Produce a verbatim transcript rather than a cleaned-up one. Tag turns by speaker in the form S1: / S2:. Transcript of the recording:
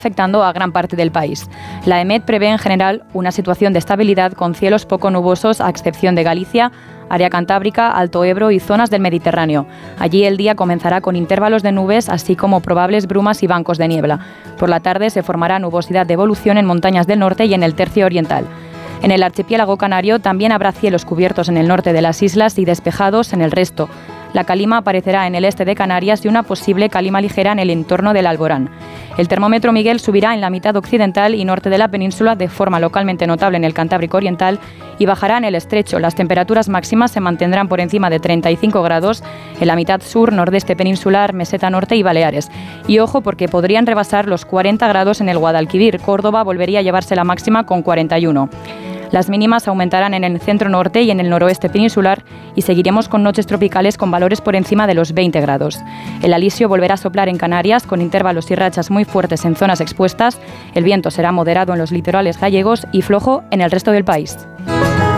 S1: afectando a gran parte del país. La EMET prevé en general una situación de estabilidad con cielos poco nubosos a excepción de Galicia, área cantábrica, Alto Ebro y zonas del Mediterráneo. Allí el día comenzará con intervalos de nubes, así como probables brumas y bancos de niebla. Por la tarde se formará nubosidad de evolución en montañas del norte y en el tercio oriental. En el archipiélago canario también habrá cielos cubiertos en el norte de las islas y despejados en el resto. La calima aparecerá en el este de Canarias y una posible calima ligera en el entorno del Alborán. El termómetro Miguel subirá en la mitad occidental y norte de la península de forma localmente notable en el Cantábrico Oriental y bajará en el estrecho. Las temperaturas máximas se mantendrán por encima de treinta y cinco grados en la mitad sur, nordeste peninsular, meseta norte y Baleares. Y ojo porque podrían rebasar los cuarenta grados en el Guadalquivir. Córdoba volvería a llevarse la máxima con cuarenta y uno. Las mínimas aumentarán en el centro norte y en el noroeste peninsular y seguiremos con noches tropicales con valores por encima de los veinte grados. El alisio volverá a soplar en Canarias con intervalos y rachas muy fuertes en zonas expuestas. El viento será moderado en los litorales gallegos y flojo en el resto del país.